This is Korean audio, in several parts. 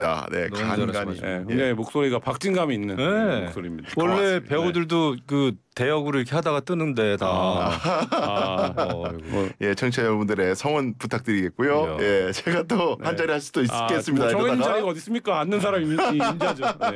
네, 너무 간간히. 잘하시죠. 네, 굉장히 목소리가 박진감이 있는 네. 목소리입니다. 원래 고맙습니다. 배우들도 그 대역으로 이렇게 하다가 뜨는데 다. 뭐, 예, 청취자 여러분들의 성원 부탁드리겠고요. 이야. 예, 제가 또 한 자리 할 수도 있겠습니다. 뭐 정해진 이러다가. 자리가 어디 있습니까? 앉는 사람이 임자죠. 네.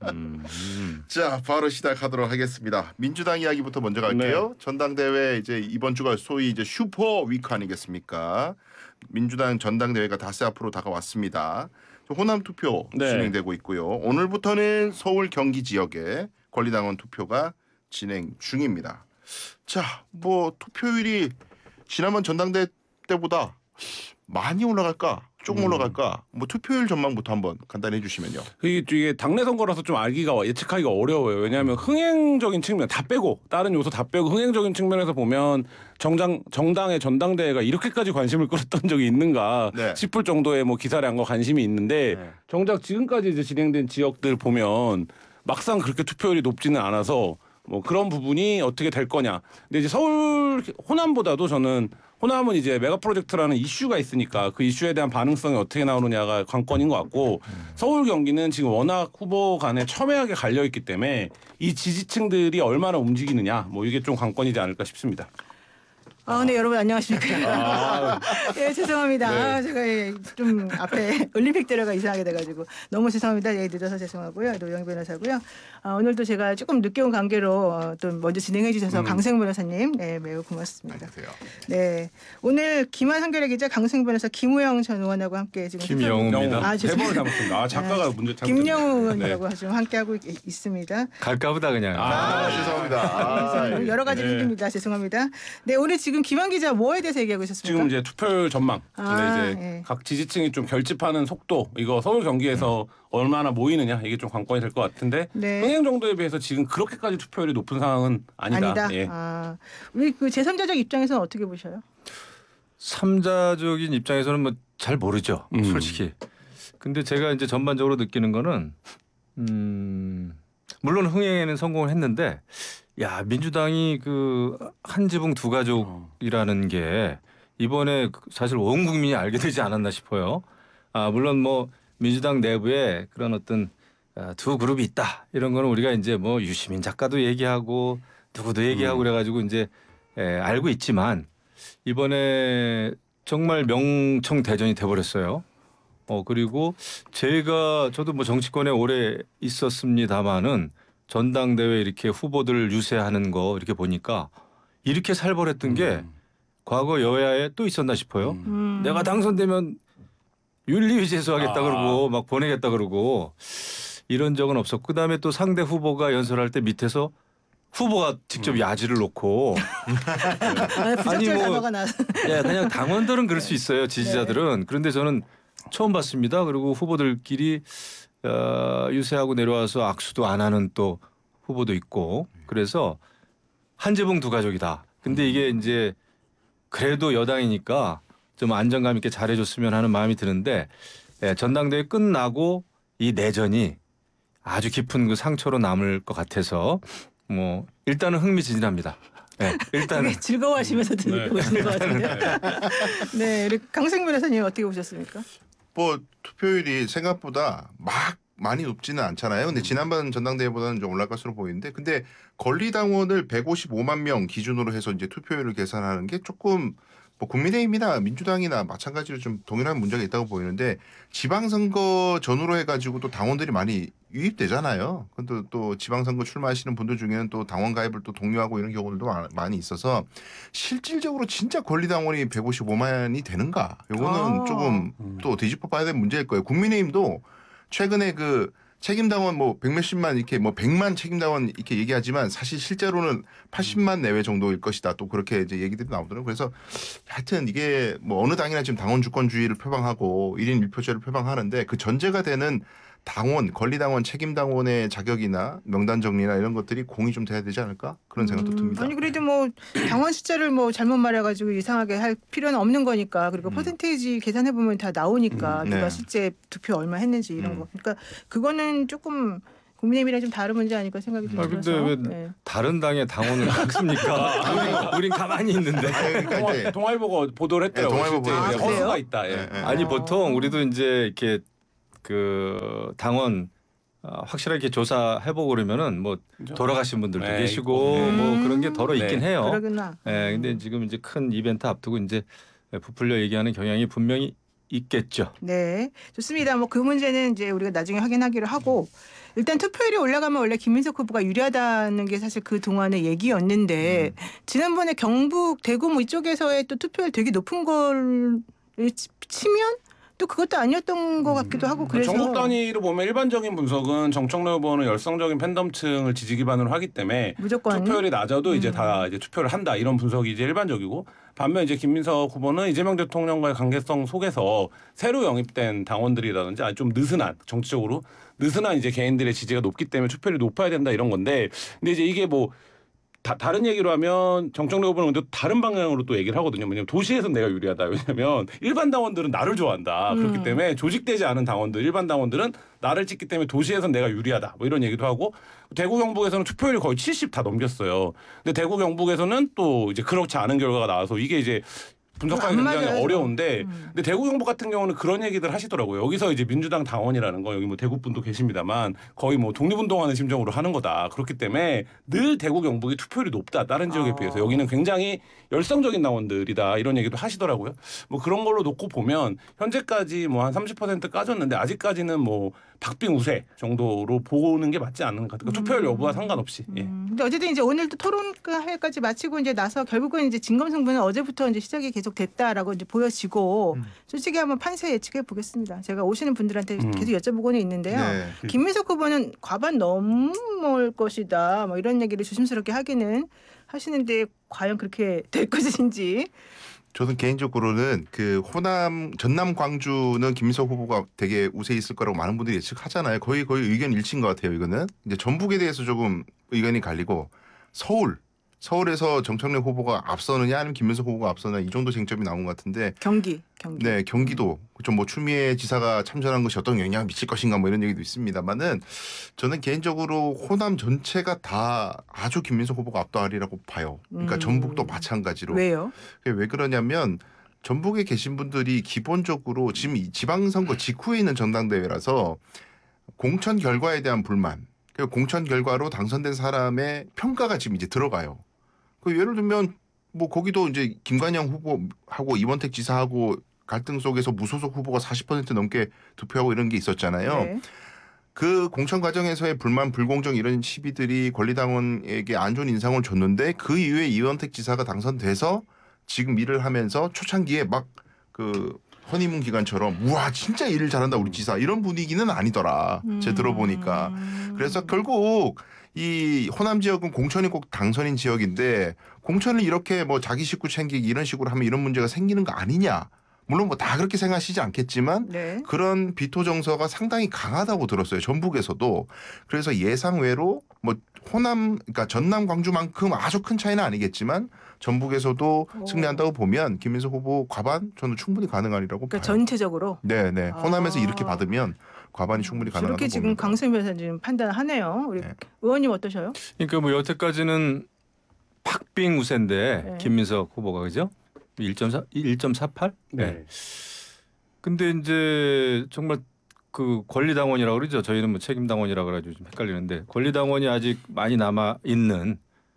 자, 바로 시작하도록 하겠습니다. 민주당 이야기부터 먼저 갈게요. 전당대회 이제 이번 주가 소위 이제 슈퍼 위크 아니겠습니까? 민주당 전당대회가 닷새 앞으로 다가왔습니다. 호남 투표 네. 진행되고 있고요. 오늘부터는 서울 경기 지역에 권리당원 투표가 진행 중입니다. 자, 뭐 투표율이 지난번 전당대회 때보다 많이 올라갈까? 조금 올라갈까? 뭐 투표율 전망부터 한번 간단히 해주시면요. 이게 당내 선거라서 좀 예측하기가 어려워요. 왜냐하면 흥행적인 측면 다 빼고 다른 요소 다 빼고 흥행적인 측면에서 보면 정당의 전당대회가 이렇게까지 관심을 끌었던 적이 있는가 네. 싶을 정도의 뭐 기사량과 관심이 있는데 네. 정작 지금까지 이제 진행된 지역들 보면 막상 그렇게 투표율이 높지는 않아서 뭐 그런 부분이 어떻게 될 거냐. 근데 이제 서울 호남보다도 저는 호남은 이제 메가 프로젝트라는 이슈가 있으니까 그 이슈에 대한 반응성이 어떻게 나오느냐가 관건인 것 같고 서울 경기는 지금 워낙 후보 간에 첨예하게 갈려 있기 때문에 이 지지층들이 얼마나 움직이느냐 뭐 이게 좀 관건이지 않을까 싶습니다. 네, 여러분 안녕하십니까. 예, 죄송합니다. 제가 좀 앞에 올림픽 때려가 이상하게 돼가지고 너무 죄송합니다. 늦어서 죄송하고요. 노영 변호사고요. 오늘도 제가 조금 늦게 온 관계로 또 먼저 진행해 주셔서 강생 변호사님 매우 고맙습니다. 안녕하세요. 네, 오늘 김한 한겨레 기자, 강생 변호사, 김우영 전 의원하고 함께 지금 김영우입니다. 세 번을 잘못했습니다. 작가가 문제 잘못했네요. 김영우 의원이라고 지금 함께 하고 있습니다. 갈까보다 그냥. 죄송합니다. 여러 가지 힘듭니다. 죄송합니다. 네, 오늘 지금 김한 기자 뭐에 대해서 얘기하고 있었습니까? 지금 이제 투표율 전망. 근데 이제 예. 각 지지층이 좀 결집하는 속도 이거 서울 경기에서 얼마나 모이느냐 이게 좀 관건이 될 것 같은데 네. 흥행 정도에 비해서 지금 그렇게까지 투표율이 높은 상황은 아니다. 예. 우리 그 제3자적 입장에서는 어떻게 보셔요? 3자적인 입장에서는 뭐 잘 모르죠. 솔직히. 근데 제가 이제 전반적으로 느끼는 거는 물론 흥행에는 성공을 했는데 야, 민주당이 그 한 지붕 두 가족이라는 게 이번에 사실 온 국민이 알게 되지 않았나 싶어요. 물론 뭐 민주당 내부에 그런 어떤 두 그룹이 있다. 이런 거는 우리가 이제 뭐 유시민 작가도 얘기하고 누구도 얘기하고 그래가지고 이제 알고 있지만 이번에 정말 명청 대전이 돼버렸어요. 그리고 저도 뭐 정치권에 오래 있었습니다마는 전당대회 이렇게 후보들을 유세하는 거 이렇게 보니까 이렇게 살벌했던 게 과거 여야에 또 있었나 싶어요. 내가 당선되면 윤리위재소하겠다 그러고 막 보내겠다 그러고 이런 적은 없었고 그다음에 또 상대 후보가 연설할 때 밑에서 후보가 직접 야지를 놓고 부적절 단어가 나. 그냥 당원들은 그럴 수 있어요. 지지자들은. 그런데 저는 처음 봤습니다. 그리고 후보들끼리 유세하고 내려와서 악수도 안 하는 또 후보도 있고 그래서 한 지붕 두 가족이다. 근데 이게 이제 그래도 여당이니까 좀 안정감 있게 잘해줬으면 하는 마음이 드는데 전당대회 끝나고 이 내전이 아주 깊은 그 상처로 남을 것 같아서 뭐 일단은 흥미진진합니다. 일단은 즐거워하시면서 보시는 것 같은데. 네, 우리 강생 변호사님 어떻게 보셨습니까? 뭐 투표율이 생각보다 막 많이 높지는 않잖아요. 근데 지난번 전당대회보다는 좀 올라갈 것으로 보이는데, 근데 권리당원을 155만 명 기준으로 해서 이제 투표율을 계산하는 게 조금 뭐 국민의힘이나 민주당이나 마찬가지로 좀 동일한 문제가 있다고 보이는데 지방선거 전후로 해가지고 또 당원들이 많이 유입되잖아요. 근데 또 지방선거 출마하시는 분들 중에는 또 당원 가입을 또 독려하고 이런 경우들도 많이 있어서 실질적으로 진짜 권리당원이 155만이 되는가? 요거는 조금 또 뒤집어 봐야 될 문제일 거예요. 국민의힘도 최근에 그 책임당원 뭐 100몇십만 이렇게 뭐 100만 책임당원 이렇게 얘기하지만 사실 실제로는 80만 내외 정도일 것이다. 또 그렇게 이제 얘기들이 나오더라고요. 그래서 하여튼 이게 뭐 어느 당이나 지금 당원 주권주의를 표방하고 1인 1표제를 표방하는데 그 전제가 되는 당원, 권리당원, 책임당원의 자격이나 명단 정리나 이런 것들이 공이 좀 돼야 되지 않을까? 그런 생각도 듭니다. 아니 그래도 뭐 당원 숫자를 뭐 잘못 말해가지고 이상하게 할 필요는 없는 거니까. 그리고 퍼센테이지 계산해 보면 다 나오니까 누가 네. 실제 투표 얼마 했는지 이런 거. 그러니까 그거는 조금 국민의힘이랑 좀 다른 문제 아닐까 생각이 들어서. 근데 왜 다른 당의 당원을 깎습니까? 우린 가만히 있는데. 그러니까 이제 동아일보가 보도를 했더라고요. 동아일보 실제 보도를 이제 했어요. 허수가 있다. 예. 네. 아니 보통 우리도 이제 이렇게 그 당원 확실하게 조사해보고 그러면은 뭐 그죠? 돌아가신 분들도 네, 계시고 있고. 뭐 그런 게 덜어 네. 있긴 해요. 그러구나. 예, 근데 지금 이제 큰 이벤트 앞두고 이제 부풀려 얘기하는 경향이 분명히 있겠죠. 네, 좋습니다. 뭐 그 문제는 이제 우리가 나중에 확인하기로 하고 일단 투표율이 올라가면 원래 김민석 후보가 유리하다는 게 사실 그 동안의 얘기였는데 지난번에 경북, 대구 뭐 이쪽에서의 또 투표율 되게 높은 걸 치면 또 그것도 아니었던 것 같기도 하고 그래서 전국 단위로 보면 일반적인 분석은 정청래 후보는 열성적인 팬덤층을 지지 기반으로 하기 때문에 무조건 투표율이 낮아도 이제 다 이제 투표를 한다 이런 분석이 이제 일반적이고 반면 이제 김민석 후보는 이재명 대통령과의 관계성 속에서 새로 영입된 당원들이라든지 아주 좀 느슨한 정치적으로 느슨한 이제 개인들의 지지가 높기 때문에 투표율이 높아야 된다 이런 건데 근데 이제 이게 뭐 다른 얘기로 하면 정청래 후보는 근데 다른 방향으로 또 얘기를 하거든요. 왜냐면 도시에서는 내가 유리하다. 왜냐면 일반 당원들은 나를 좋아한다. 그렇기 때문에 조직되지 않은 당원들, 일반 당원들은 나를 찍기 때문에 도시에서는 내가 유리하다. 뭐 이런 얘기도 하고 대구 경북에서는 투표율이 거의 70 다 넘겼어요. 근데 대구 경북에서는 또 이제 그렇지 않은 결과가 나와서 이게 이제 분석하기 안 굉장히 맞아요. 어려운데 근데 대구 경북 같은 경우는 그런 얘기들 하시더라고요. 여기서 이제 민주당 당원이라는 거 여기 뭐 대구 분도 계십니다만 거의 뭐 독립운동하는 심정으로 하는 거다. 그렇기 때문에 늘 대구 경북이 투표율이 높다. 다른 지역에 비해서 여기는 굉장히 열성적인 당원들이다. 이런 얘기도 하시더라고요. 뭐 그런 걸로 놓고 보면 현재까지 뭐 한 30% 까졌는데 아직까지는 뭐 박빙 우세 정도로 보는 게 맞지 않는 것 같아요. 그러니까 투표율 여부와 상관없이. 예. 근데 어쨌든 이제 오늘도 토론회까지 마치고 이제 나서 결국은 이제 진검승부는 어제부터 이제 시작이 계속 됐다라고 이제 보여지고 솔직히 한번 판세 예측해 보겠습니다. 제가 오시는 분들한테 계속 여쭤보고는 있는데요. 네. 김민석 후보는 과반 넘을 것이다. 뭐 이런 얘기를 조심스럽게 하기는 하시는데 과연 그렇게 될 것인지. 저는 개인적으로는 그 호남 전남 광주는 김민석 후보가 되게 우세 있을 거라고 많은 분들이 예측하잖아요. 거의 의견 일치인 것 같아요. 이거는 이제 전북에 대해서 조금 의견이 갈리고 서울에서 정청래 후보가 앞서느냐 아니면 김민석 후보가 앞서느냐 이 정도 쟁점이 나온 것 같은데 경기. 네 경기도 좀 뭐 추미애 지사가 참전한 것이 어떤 영향을 미칠 것인가 뭐 이런 얘기도 있습니다만은 저는 개인적으로 호남 전체가 다 아주 김민석 후보가 압도하리라고 봐요. 그러니까 전북도 마찬가지로. 왜요? 왜 그러냐면 전북에 계신 분들이 기본적으로 지금 이 지방선거 직후에 있는 전당대회라서 공천 결과에 대한 불만, 그리고 공천 결과로 당선된 사람의 평가가 지금 이제 들어가요. 그 예를 들면 뭐 거기도 이제 김관영 후보하고 이원택 지사하고 갈등 속에서 무소속 후보가 40% 넘게 득표하고 이런 게 있었잖아요. 네. 그 공천 과정에서의 불만, 불공정 이런 시비들이 권리당원에게 안 좋은 인상을 줬는데 그 이후에 이원택 지사가 당선돼서 지금 일을 하면서 초창기에 막 그 허니문 기간처럼 우와 진짜 일을 잘한다 우리 지사 이런 분위기는 아니더라. 제가 들어보니까. 그래서 결국 이 호남 지역은 공천이 꼭 당선인 지역인데 공천을 이렇게 뭐 자기 식구 챙기기 이런 식으로 하면 이런 문제가 생기는 거 아니냐. 물론 뭐 다 그렇게 생각하시지 않겠지만 네. 그런 비토 정서가 상당히 강하다고 들었어요. 전북에서도. 그래서 예상외로 뭐 호남 그러니까 전남 광주만큼 아주 큰 차이는 아니겠지만 전북에서도 승리한다고 보면 김민석 후보 과반 저는 충분히 가능하리라고 그러니까 봐요. 전체적으로. 네네. 호남에서 아. 이렇게 받으면 과반이 충분히 가능하다고 저렇게 지금 봅니다. 강승 변호사님 판단하네요. 우리 네. 의원님 어떠셔요? 그러니까 뭐 여태까지는 박빙 우세인데 네. 김민석 후보가 그죠? 1.48? 네. 근데 이제 정말 그 권리당원이라고 그러죠. 저희는 뭐 책임당원이라고 그래가지고 좀 헷갈리는데 권리당원이 아직 많이 남아 있는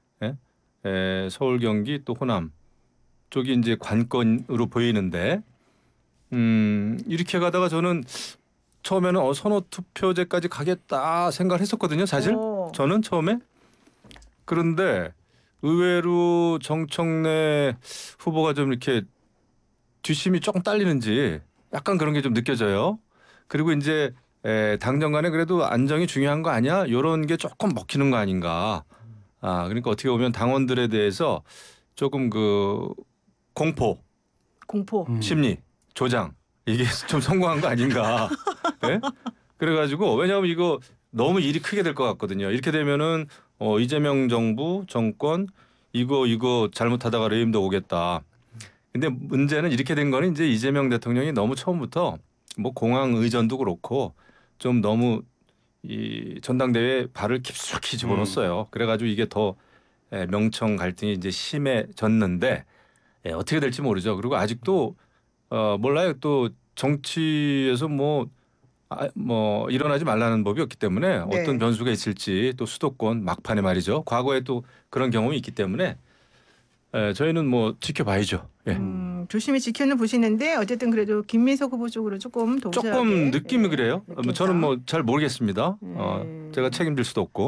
서울, 경기 또 호남 쪽이 이제 관건으로 보이는데 이렇게 가다가 저는 처음에는 선호 투표제까지 가겠다 생각을 했었거든요. 사실 저는 처음에 그런데 의외로 정청래 후보가 좀 이렇게 뒷심이 조금 딸리는지 약간 그런 게 좀 느껴져요. 그리고 이제 당정 간에 그래도 안정이 중요한 거 아니야? 이런 게 조금 먹히는 거 아닌가. 그러니까 어떻게 보면 당원들에 대해서 조금 그 공포 심리, 조장 이게 좀 성공한 거 아닌가. 네? 그래가지고 왜냐하면 이거 너무 일이 크게 될 것 같거든요. 이렇게 되면은 이재명 정부 정권 이거 잘못하다가 레임도 오겠다. 근데 문제는 이렇게 된 거는 이제 이재명 대통령이 너무 처음부터 뭐 공항 의전도 그렇고 좀 너무 이 전당대회에 발을 깊숙이 집어넣었어요. 그래가지고 이게 더 명청 갈등이 이제 심해졌는데 어떻게 될지 모르죠. 그리고 아직도 몰라요. 또 정치에서 뭐 뭐 일어나지 말라는 법이 없기 때문에 네. 어떤 변수가 있을지 또 수도권 막판에 말이죠. 과거에 또 그런 경험이 있기 때문에 저희는 뭐 지켜봐야죠. 예. 조심히 지켜는 보시는데 어쨌든 그래도 김민석 후보 쪽으로 조금 동시하게 조금 느낌이 그래요. 느낌상. 저는 뭐 잘 모르겠습니다. 제가 책임질 수도 없고.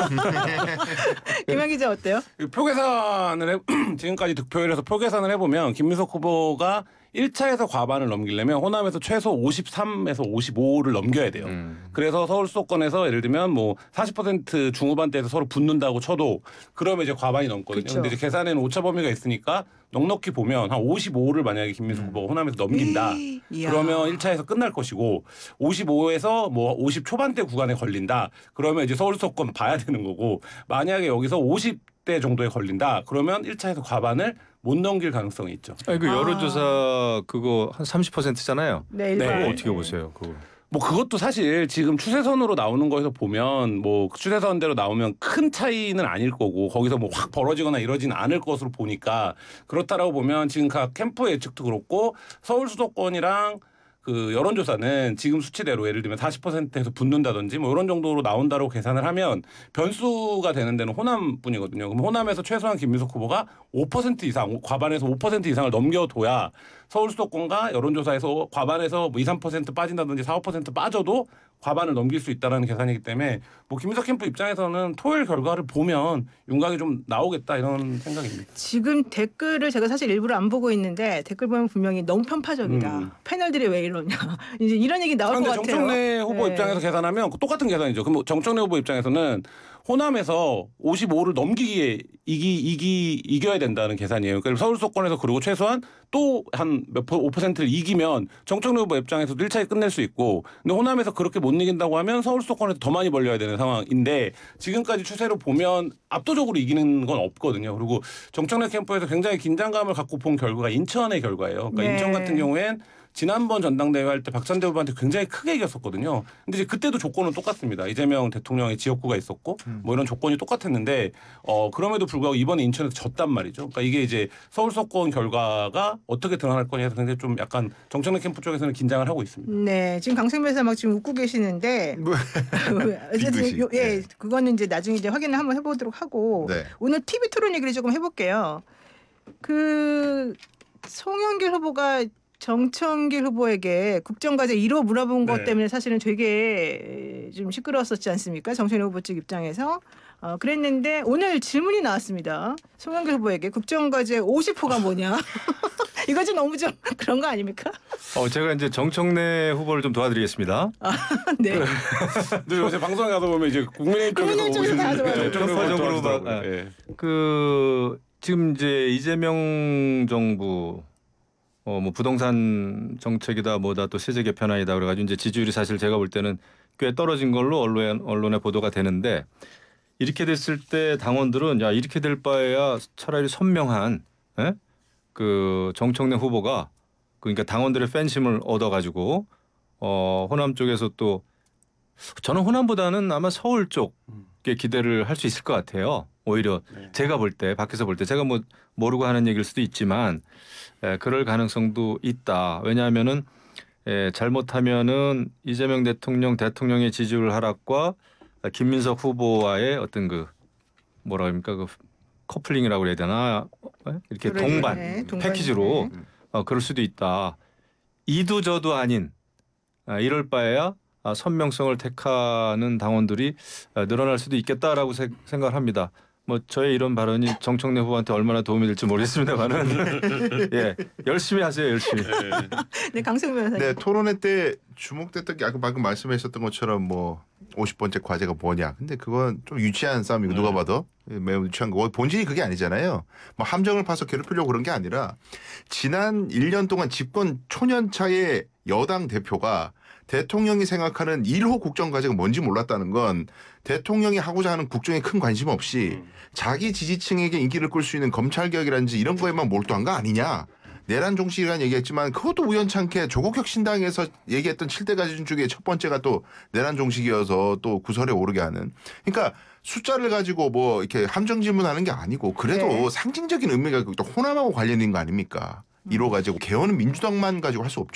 김한 기자 어때요? 표 계산을 지금까지 득표율에서 표 계산을 해보면 김민석 후보가 1차에서 과반을 넘기려면 호남에서 최소 53에서 55를 넘겨야 돼요. 그래서 서울 수도권에서 예를 들면 뭐 40% 중후반대에서 서로 붙는다고 쳐도 그러면 이제 과반이 넘거든요. 그쵸. 근데 이제 계산에는 오차 범위가 있으니까 넉넉히 보면 한 55를 만약에 김민석 후보가 호남에서 넘긴다. 이야. 그러면 1차에서 끝날 것이고 55에서 뭐 50 초반대 구간에 걸린다. 그러면 이제 서울 수도권 봐야 되는 거고 만약에 여기서 50대 정도에 걸린다. 그러면 1차에서 과반을 못 넘길 가능성이 있죠. 아니, 그 여론조사 그거 한 30%잖아요. 네, 네. 일반. 그거 어떻게 보세요? 그거. 뭐 그것도 사실 지금 추세선으로 나오는 거에서 보면 뭐 추세선대로 나오면 큰 차이는 아닐 거고 거기서 뭐 확 벌어지거나 이러지는 않을 것으로 보니까 그렇다라고 보면 지금 각 캠프 예측도 그렇고 서울 수도권이랑 그 여론조사는 지금 수치대로 예를 들면 40%에서 붙는다든지 뭐 이런 정도로 나온다고 계산을 하면 변수가 되는 데는 호남뿐이거든요. 그럼 호남에서 최소한 김민석 후보가 5% 이상 과반에서 5% 이상을 넘겨둬야 서울 수도권과 여론조사에서 과반에서 뭐 2, 3% 빠진다든지 4, 5% 빠져도 과반을 넘길 수 있다는 계산이기 때문에 뭐 김민석 캠프 입장에서는 토요일 결과를 보면 윤곽이 좀 나오겠다 이런 생각입니다. 지금 댓글을 제가 사실 일부러 안 보고 있는데 댓글 보면 분명히 너무 편파적이다. 패널들이 왜 이러냐. 이제 이런 얘기 나올 것 그런데 같아요. 정청래 후보 네. 입장에서 계산하면 똑같은 계산이죠. 그럼 정청래 후보 입장에서는 호남에서 55를 넘기기에 이겨야 된다는 계산이에요. 그러니까 서울 수도권에서 그리고 최소한 또 한 몇 5%를 이기면 정청래 후보 입장에서도 1차에 끝낼 수 있고 근데 호남에서 그렇게 못 이긴다고 하면 서울 수도권에서 더 많이 벌려야 되는 상황인데 지금까지 추세로 보면 압도적으로 이기는 건 없거든요. 그리고 정청래 캠프에서 굉장히 긴장감을 갖고 본 결과가 인천의 결과예요. 그러니까 네. 인천 같은 경우엔 지난번 전당대회 할 때 박찬대 후보한테 굉장히 크게 이겼었거든요. 근데 이제 그때도 조건은 똑같습니다. 이재명 대통령의 지역구가 있었고 뭐 이런 조건이 똑같았는데 그럼에도 불구하고 이번에 인천에서 졌단 말이죠. 그러니까 이게 이제 서울 수도권 결과가 어떻게 드러날 거냐에서 굉장히 좀 약간 정청래 캠프 쪽에서는 긴장을 하고 있습니다. 네, 지금 강승 변호사 막 지금 웃고 계시는데 어쨌든 비극이. 예, 네. 그거는 이제 나중에 이제 확인을 한번 해보도록 하고 네. 오늘 TV 토론 얘기를 조금 해볼게요. 그 송영길 후보가 정청길 후보에게 국정과제 1호 물어본 것 네. 때문에 사실은 되게 좀 시끄러웠었지 않습니까? 정청래 후보 측 입장에서. 그랬는데 오늘 질문이 나왔습니다. 송영길 후보에게 국정과제 50호가 뭐냐? 이거 좀 너무 좀 그런 거 아닙니까? 제가 이제 정청래 후보를 좀 도와드리겠습니다. 네. 근데 요새 방송에 가서 보면 이제 국민의힘 쪽에서 국민의힘 쪽에서 다 좋아요. 편파적으로 막, 그 지금 이제 이재명 정부 뭐 부동산 정책이다 뭐다 또 세제 개편안이다 그래가지고 이제 지지율이 사실 제가 볼 때는 꽤 떨어진 걸로 언론에 보도가 되는데 이렇게 됐을 때 당원들은 야 이렇게 될 바에야 차라리 선명한 그 정청래 후보가 그러니까 당원들의 팬심을 얻어가지고 호남 쪽에서 또 저는 호남보다는 아마 서울 쪽에 기대를 할 수 있을 것 같아요. 오히려 제가 볼 때 밖에서 볼 때 제가 뭐 모르고 하는 얘기일 수도 있지만 그럴 가능성도 있다. 왜냐하면은 잘못하면은 이재명 대통령의 지지율 하락과 김민석 후보와의 어떤 그 뭐라 합니까 그 커플링이라고 해야 되나 이렇게 그러게, 동반 네, 동반, 패키지로 네. 그럴 수도 있다. 이도저도 아닌 이럴 바에야 선명성을 택하는 당원들이 늘어날 수도 있겠다라고 생각을 합니다. 뭐 저의 이런 발언이 정청래 후보한테 얼마나 도움이 될지 모르겠습니다만은 예 열심히 하세요 열심히. 네, 강승 변호사님. 네, 토론회 때 주목됐던 게 아까 방금 말씀하셨던 것처럼 뭐 50번째 과제가 뭐냐. 근데 그건 좀 유치한 싸움이고 누가 봐도 매우 유치한 거고 본질이 그게 아니잖아요. 뭐 함정을 파서 괴롭히려고 그런 게 아니라 지난 1년 동안 집권 초년차의 여당 대표가 대통령이 생각하는 1호 국정과제가 뭔지 몰랐다는 건 대통령이 하고자 하는 국정에 큰 관심 없이 자기 지지층에게 인기를 끌 수 있는 검찰개혁이라든지 이런 거에만 몰두한 거 아니냐. 내란 종식이라는 얘기했지만 그것도 우연찮게 조국혁신당에서 얘기했던 7대 가지 중에 첫 번째가 또 내란 종식이어서 또 구설에 오르게 하는. 그러니까 숫자를 가지고 뭐 이렇게 함정 질문하는 게 아니고 그래도 네. 상징적인 의미가 또 호남하고 관련된 거 아닙니까? 1호 가지고 개헌은 민주당만 가지고 할 수 없죠.